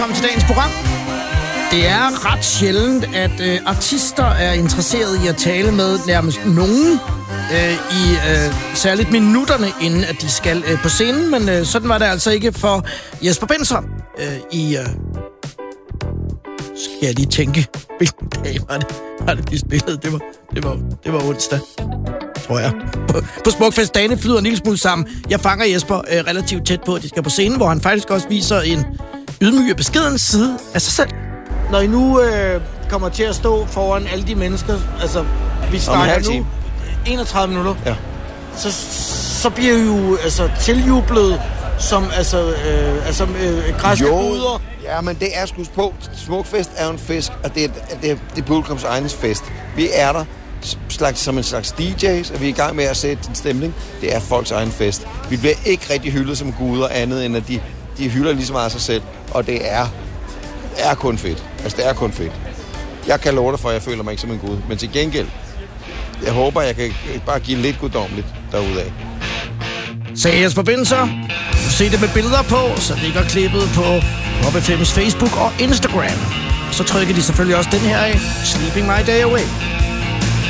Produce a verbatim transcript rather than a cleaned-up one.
Velkommen til dagens program. Det er ret sjældent, at øh, artister er interesseret i at tale med nærmest nogen øh, i øh, særligt minutterne, inden at de skal øh, på scenen. Men øh, sådan var det altså ikke for Jesper Binzer øh, i... Øh, skal jeg lige tænke, hvilken dag var det, var det de spillede? Det var, det var, det var onsdag, tror jeg. På, på Smukfest. Dagene flyder en lille smule sammen. Jeg fanger Jesper øh, relativt tæt på, at de skal på scenen, hvor han faktisk også viser en ydmyg og beskeden side af sig selv. Når I nu øh, kommer til at stå foran alle de mennesker, altså vi snakker nu enogtredive minutter, ja. så, så bliver I jo altså, tiljublet som altså, øh, altså øh, græske guder. Ja, men det er sgu på. Smukfest er jo en fest, og det er, det er, det er publikums egens fest. Vi er der slags, som en slags D J's, og vi er i gang med at sætte en stemning. Det er folks egen fest. Vi bliver ikke rigtig hyldet som guder, andet end at de, de hylder lige så meget sig selv, og det er, er kun fedt. Altså, det er kun fedt. Jeg kan love dig for, at jeg føler mig ikke som en gud, men til gengæld, jeg håber, jeg kan bare give lidt guddommeligt derudaf. Sagde Jesper Binzer. Du ser det med billeder på, så ligger klippet på Pop F M's Facebook og Instagram. Så trykker de selvfølgelig også den her af, Sleeping My Day Away.